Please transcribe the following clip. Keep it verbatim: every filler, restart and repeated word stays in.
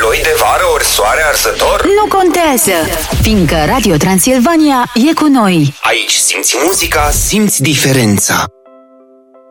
ploi de vară ori soare arsător? Nu contează, fiindcă Radio Transilvania e cu noi. Aici simți muzica, simți diferența.